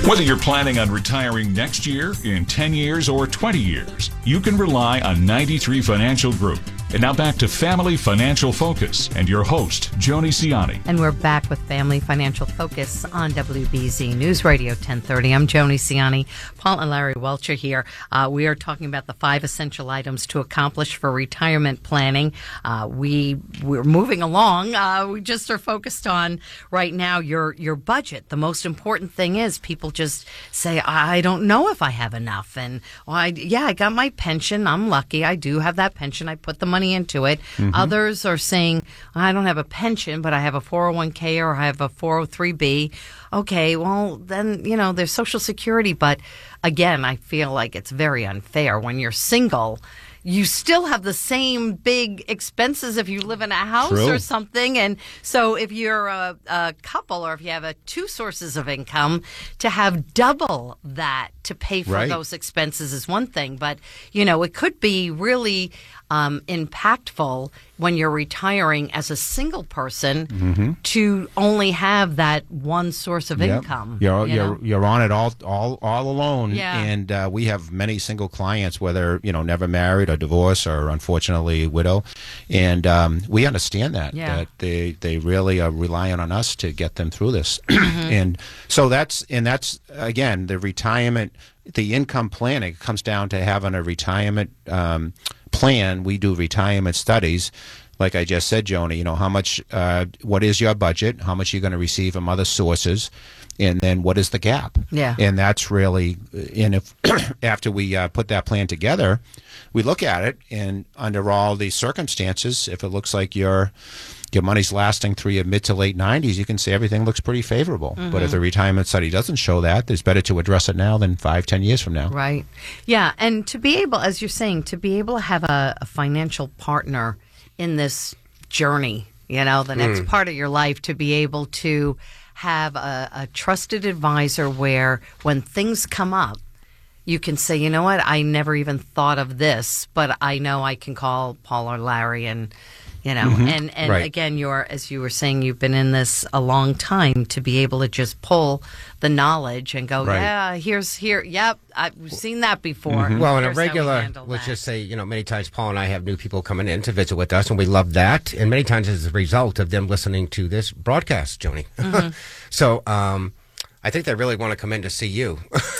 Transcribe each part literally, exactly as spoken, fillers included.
Whether you're planning on retiring next year, in ten years, or twenty years, you can rely on ninety-three Financial Group. And now back to Family Financial Focus and your host, Joni Ciani. And we're back with Family Financial Focus on W B Z News Radio ten thirty. I'm Joni Ciani. Paul and Larry Welcher here. Uh, we are talking about the five essential items to accomplish for retirement planning. Uh, we, we're moving along. Uh, we just are focused on right now your, your budget. The most important thing is people just say, I don't know if I have enough. And, well, I, yeah, I got my pension. I'm lucky. I do have that pension. I put the money into it. Mm-hmm. Others are saying, I don't have a pension, but I have a four oh one k or I have a four oh three b. Okay, well, then, you know, there's Social Security. But again, I feel like it's very unfair. When you're single, you still have the same big expenses if you live in a house True. Or something. And so if you're a, a couple or if you have a, two sources of income, to have double that to pay for right. those expenses is one thing. But, you know, it could be really um, impactful when you're retiring as a single person mm-hmm. to only have that one source of yep. income. You're, you you're, know? you're on it all all, all alone. Yeah. And uh, we have many single clients, whether, you know, never married or divorced or unfortunately widow. And um, we understand that, yeah. that they, they really are relying on us to get them through this. Mm-hmm. And so that's, and that's, again, the retirement, the income planning comes down to having a retirement um, plan. We do retirement studies. Like I just said, Joni, you know, how much, uh, what is your budget? How much you're going to receive from other sources? And then what is the gap? Yeah. And that's really, and if after we uh, put that plan together, we look at it, and under all these circumstances, if it looks like your your money's lasting through your mid to late nineties, you can say everything looks pretty favorable. Mm-hmm. But if the retirement study doesn't show that, it's better to address it now than five, ten years from now. Right. Yeah. And to be able, as you're saying, to be able to have a, a financial partner in this journey, you know, the next mm. part of your life, to be able to have a, a trusted advisor where when things come up, you can say, you know what, I never even thought of this, but I know I can call Paul or Larry and, you know, mm-hmm. and, and right. again, you're, as you were saying, you've been in this a long time to be able to just pull the knowledge and go, right. yeah, here's here. Yep. I've seen that before. Mm-hmm. Well, in a Here's how we regular, handle let's that. just say, you know, many times Paul and I have new people coming in to visit with us, and we love that. And many times it's a result of them listening to this broadcast, Joni. Mm-hmm. So, um, I think they really want to come in to see you.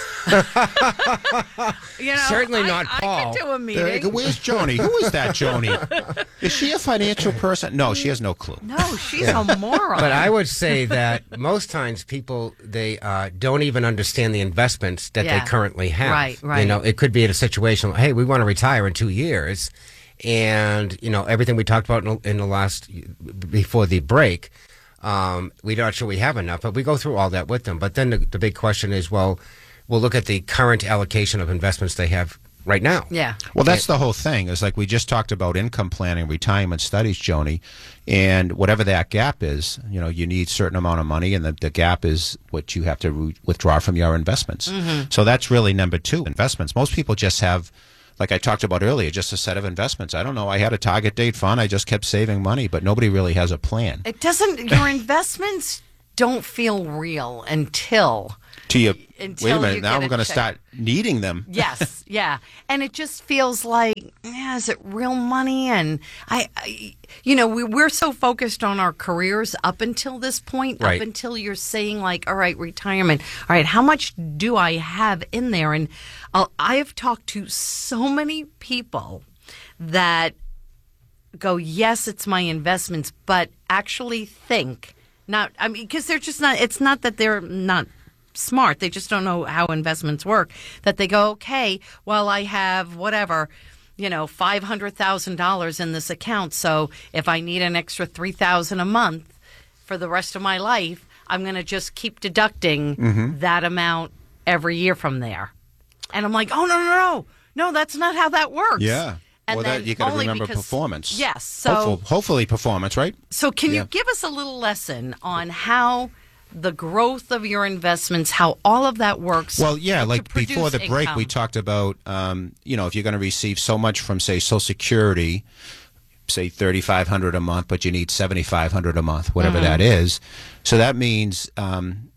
You know, certainly I, not I Paul. could do a meeting. Like, where's Joni? Who is that Joni? Is she a financial person? No, she has no clue. No, she's a moron. But I would say that most times people, they uh, don't even understand the investments that Yeah. they currently have. Right, right. You know, it could be in a situation, hey, we want to retire in two years. And, you know, everything we talked about in, in the last, before the break, um, we're not sure we have enough. But we go through all that with them. But then the, the big question is, well, we'll look at the current allocation of investments they have right now. Yeah. Well, that's the whole thing. It's like we just talked about income planning, retirement studies, Joni, and whatever that gap is, you know, you need a certain amount of money, and the, the gap is what you have to re- withdraw from your investments. Mm-hmm. So that's really number two, investments. Most people just have, like I talked about earlier, just a set of investments. I don't know. I had a target date fund. I just kept saving money, but nobody really has a plan. It doesn't, your investments don't feel real until... To you, Until wait a you minute, now get I'm a going to check. start needing them. Yes, yeah. And it just feels like, yeah, is it real money? And I, I you know, we, we're so focused on our careers up until this point, Right. up until you're saying like, all right, retirement. All right, how much do I have in there? And I'll, I have talked to so many people that go, yes, it's my investments, but actually think, not, I mean, because they're just not, it's not that they're not smart. They just don't know how investments work. That they go, okay, well, I have whatever, you know, five hundred thousand dollars in this account. So if I need an extra three thousand dollars a month for the rest of my life, I'm going to just keep deducting mm-hmm. that amount every year from there. And I'm like, oh, no, no, no. No, that's not how that works. Yeah. And well, then that, you got to only remember because- performance. Yes. So Hopeful, hopefully performance, right? So can Yeah. you give us a little lesson on how the growth of your investments, how all of that works? Well, yeah, to like produce before the break, income? we talked about, um, you know, if you're going to receive so much from, say, Social Security, say thirty-five hundred dollars a month, but you need seventy-five hundred dollars a month, whatever Mm-hmm. that is. So that means, um,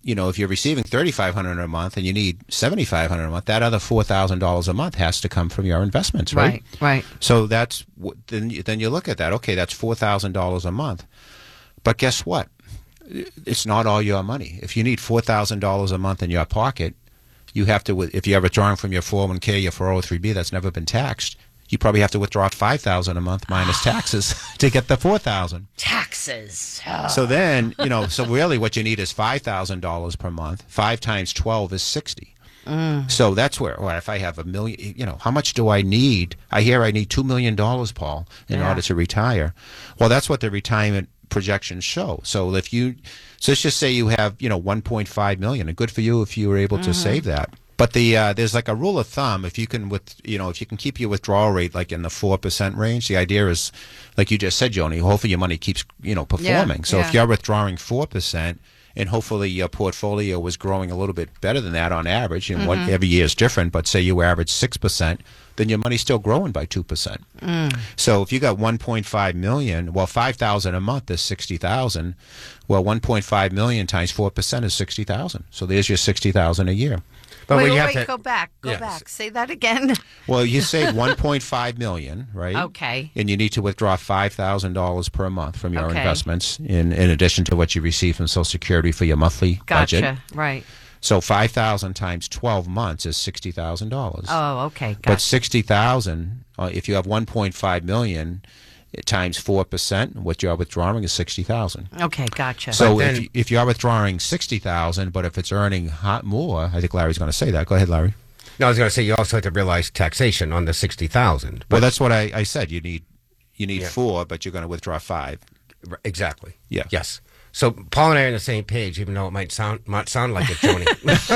you know, if you're receiving thirty-five hundred dollars a month and you need seventy-five hundred dollars a month, that other four thousand dollars a month has to come from your investments, right? Right, right. So that's then. You, then you look at that. Okay, that's four thousand dollars a month. But guess what? It's not all your money. If you need four thousand dollars a month in your pocket, you have to. If you're withdrawing from your four oh one k, your four oh three b that's never been taxed, you probably have to withdraw five thousand dollars a month minus taxes to get the four thousand dollars. Taxes. Oh. So then, you know, so really what you need is five thousand dollars per month. Five times twelve is sixty. Mm. So that's where, well, if I have a million, you know, how much do I need? I hear I need two million dollars, Paul, in Yeah. order to retire. Well, that's what the retirement projections show. So if you, so let's just say you have, you know, one point five million, and good for you if you were able to Mm-hmm. save that. But the uh, there's like a rule of thumb. If you can, with you know, if you can keep your withdrawal rate like in the four percent range, the idea is, like you just said, Joni, hopefully your money keeps you know performing. So yeah. if you're withdrawing four percent, and hopefully your portfolio was growing a little bit better than that on average, and Mm-hmm. what every year is different. But say you average six percent, then your money's still growing by two percent. Mm. So if you got one point five million, well, five thousand a month is sixty thousand. Well, one point five million times four percent is sixty thousand. So there's your sixty thousand a year. But wait, we wait, have wait, to, go back, go Yes. back. Say that again. Well, you save one point five million, right? Okay. And you need to withdraw five thousand dollars per month from your Okay. investments, in in addition to what you receive from Social Security for your monthly Gotcha. budget. Right. So five thousand times twelve months is sixty thousand dollars. Oh, okay. Gotcha. But sixty thousand, uh, if you have one point five million times four percent, what you're withdrawing is sixty thousand. Okay, gotcha. So But if then- you, if you are withdrawing sixty thousand, but if it's earning hot more, I think Larry's going to say that. Go ahead, Larry. no, I was going to say you also have to realize taxation on the sixty thousand. Well, that's what I, I said. You need you need Yeah. four, but you're going to withdraw five. Exactly. Yeah. Yes. So Paul and I are on the same page, even though it might sound might sound like it, Joni.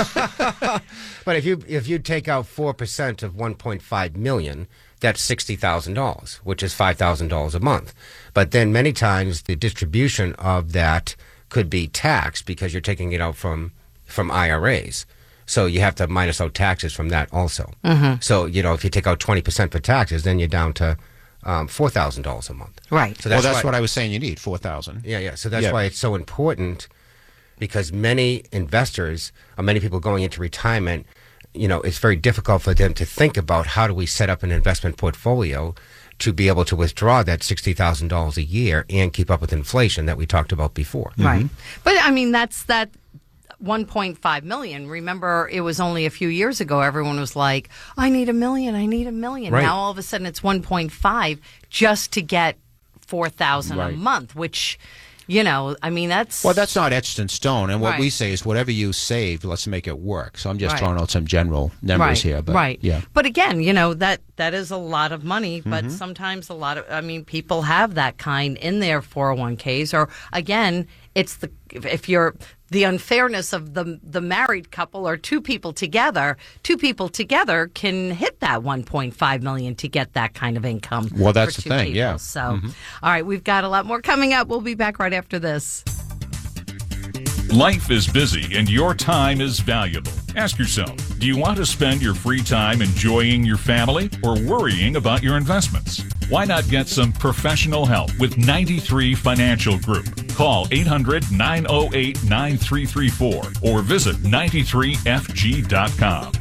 But if you if you take out four percent of one point five million, that's sixty thousand dollars, which is five thousand dollars a month. But then many times the distribution of that could be taxed because you're taking it out from from I R As. So you have to minus out taxes from that also. Mm-hmm. So you know if you take out twenty percent for taxes, then you're down to um, four thousand dollars a month. Right. So well, that's why- what I was saying. You need four thousand. yeah, yeah. So that's Yeah. why it's so important, because many investors or many people going into retirement, you know, it's very difficult for them to think about how do we set up an investment portfolio to be able to withdraw that sixty thousand dollars a year and keep up with inflation that we talked about before. Right. But I mean, that's that one point five million. Remember, it was only a few years ago, everyone was like, I need a million, I need a million. Right. Now all of a sudden it's one point five just to get four thousand Right. a month, which, you know, I mean, that's. Well, that's not etched in stone. And what we Right. say is whatever you save, let's make it work. So I'm just Right. throwing out some general numbers right, here. But right. Yeah. But again, you know, that that is a lot of money, but Mm-hmm. sometimes a lot of, I mean, people have that kind in their four oh one k's, or again, it's the, if if you're, the unfairness of the the married couple or two people together, two people together can hit that one point five million to get that kind of income. Well, that's for the two thing, people. yeah. So, all right, we've got a lot more coming up. We'll be back right after this. Life is busy and your time is valuable. Ask yourself, do you want to spend your free time enjoying your family or worrying about your investments? Why not get some professional help with ninety-three Financial Group? Call eight hundred, nine oh eight, nine three three four or visit ninety-three F G dot com.